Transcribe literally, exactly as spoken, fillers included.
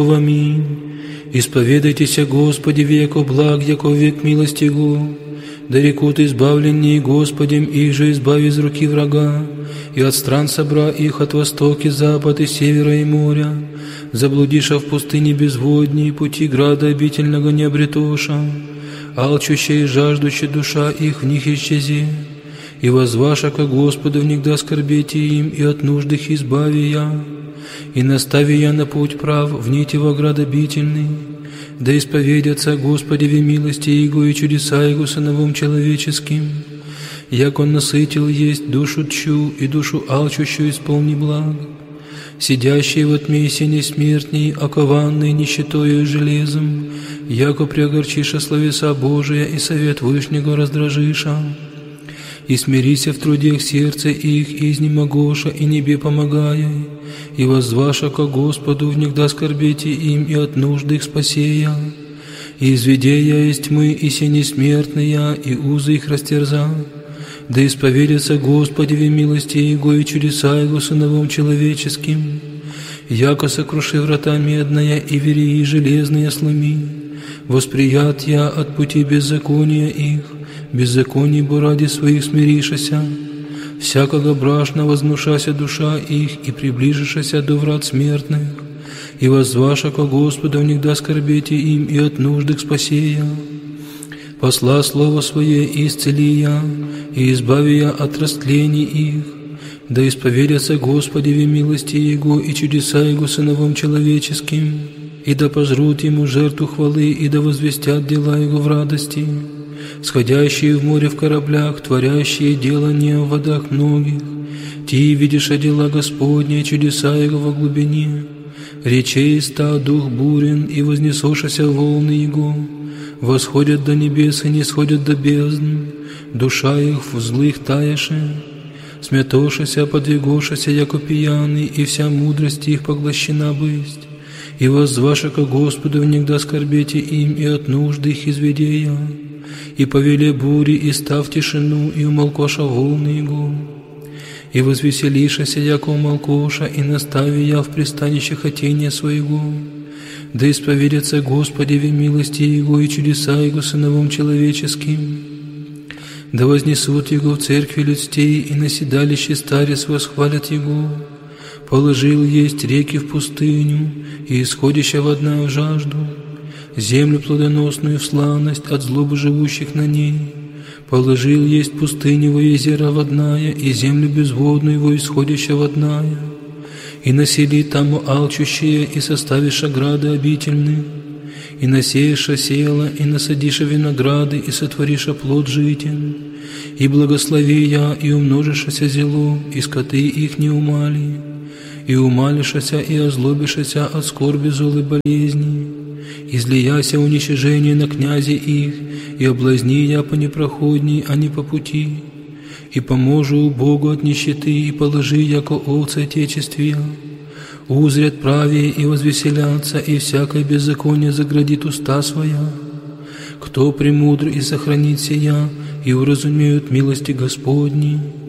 Аминь. Исповедайтесь, Господи, веко благ, яко век милости Его. Да рекут избавленней Господем, их же избави из руки врага, и от стран собра их от востока, запад и севера и моря. Заблудиша в пустыне безводней, пути града обительного не обретоша, алчущая и жаждущая душа их в них исчези. И возваша ко Господу внегда скорбете им, и от нужд их избави я, и настави я на путь прав, в нити во град обительный. Да исповедятся Господи в милости Его и чудеса Его сыновом человеческим, як Он насытил есть душу тчу и душу алчущую исполни благ. Сидящие во тьме сине смертней, окованные нищетою и железом, яко преогорчиша словеса Божия и совет Вышнего раздражиша. И смирися в трудах сердце их, и изнемогоша, и небе помогая, и воззваша ко Господу, внегда скорбете им, и от нужды их спасея. И изведе я из тьмы, и сине смертные, и узы их растерза. Да исповедятся Господи в милости Его и чудеса Его сыновом человеческим, яко сокруши врата медная и верии железные сломи. Восприят я от пути беззакония их, беззаконий бо ради своих смиришася, всякого брашна вознушася душа их, и приближишася до врат смертных, и воззваша ко Господу внегда скорбете им, и от нужд их спасея. Посла слово Свое и исцели я, и избави я от растлений их. Да исповедятся Господи в милости Его и чудеса Его сыновом человеческим, и да пожрут Ему жертву хвалы, и да возвестят дела Его в радости. Сходящие в море в кораблях, творящие делания в водах многих, ти видишь дела Господни, чудеса Его во глубине. Речей ста дух бурен, и вознесошася волны Его. Восходят до небес и не сходят до бездн, душа их в злых таяше. Смятошася, подвигошася, яко пьяный, и вся мудрость их поглощена бысть. И воззваша ко Господу внегда скорбете им, и от нужды их изведея. И повеле бури, и став тишину, и умолкоша волны Его. И возвеселишася, яко умолкоша, и настави я в пристанище хотения своего. Да исповедятся Господи в милости Его и чудеса Его сыновом человеческим. Да вознесут Его в церкви людстей, и на седалище старец восхвалят Его. Положил есть реки в пустыню, и исходящая водная в жажду, землю плодоносную в славность от злобы живущих на ней. Положил есть пустыню во езера водная, и землю безводную во исходящая водная. И насели там алчущие, и составиша грады обительные, и насеяша села, и насадиша винограды, и сотвориша плод житен, и благослови я, и умножишася зело, и скоты их не умали, и умалишася, и озлобишася от скорби злой болезни, излияся уничижение на князе их, и облазни я по непроходней, а не по пути. И поможу Богу от нищеты, и положи, яко овцы отечествия. Узрят правее и возвеселятся, и всякое беззаконие заградит уста своя. Кто премудр и сохранит сия, и уразумеют милости Господни.